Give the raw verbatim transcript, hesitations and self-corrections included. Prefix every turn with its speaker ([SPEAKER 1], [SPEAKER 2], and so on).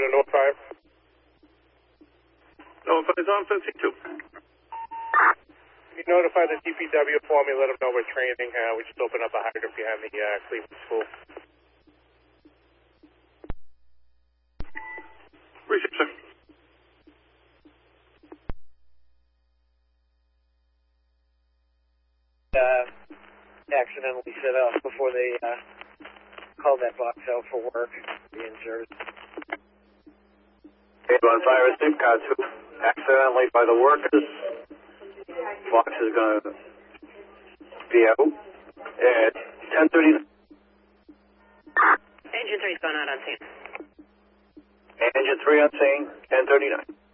[SPEAKER 1] to North five.
[SPEAKER 2] North five is on fifty two.
[SPEAKER 1] You notify the D P W for me, let them know we're training. Uh, we just opened up a hydrant behind the uh, Cleveland School.
[SPEAKER 2] Receive, sir.
[SPEAKER 3] Uh, accidentally set up before they uh, called that box out for work. The injured.
[SPEAKER 4] eight one fire receive, car two. Accidentally by the workers. Box is going to be out at ten thirty.
[SPEAKER 5] Engine three's going out on scene.
[SPEAKER 4] Engine three on scene, ten thirty-nine.